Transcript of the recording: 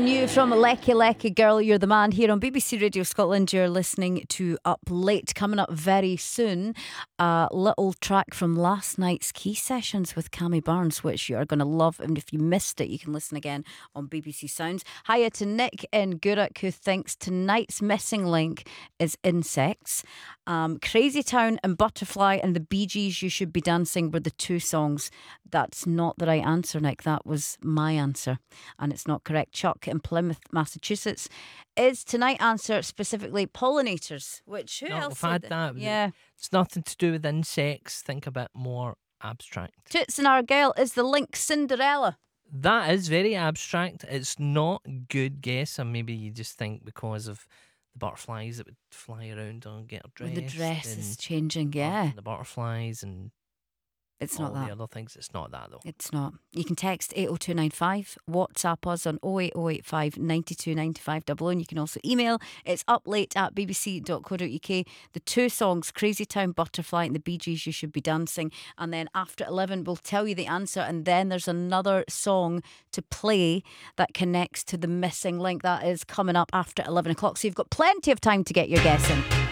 brand new from Lecky Lecky Girl, You're the Man, here on BBC Radio Scotland. You're listening to Up Late. Coming up very soon, a little track from last night's Key Sessions with Cammy Barnes, which you are going to love. And if you missed it, you can listen again on BBC Sounds. Hiya to Nick in Gourock, who thinks tonight's missing link is insects. Crazy Town and Butterfly and the Bee Gees, You Should Be Dancing were the two songs. That's not the right answer, Nick. That was my answer, and it's not correct. Chuck in Plymouth, Massachusetts. Is tonight answer specifically pollinators? Which who No, else we've said had that? that. Yeah. It's nothing to do with insects. Think a bit more abstract. Toots and Argyle, is the link Cinderella? That is very abstract. It's not a good guess, and maybe you just think because of the butterflies that would fly around and get dressed. The dress is and changing, yeah. the butterflies and It's all not that. the other things. It's not that though. It's not. You can text 80295, WhatsApp us on 08085 92 95 00, and you can also email. It's uplate@bbc.co.uk. The two songs, Crazy Town, Butterfly and the Bee Gees, You Should Be Dancing. And then after 11, we'll tell you the answer, and then there's another song to play that connects to the missing link. That is coming up after 11 o'clock, so you've got plenty of time to get your guess in.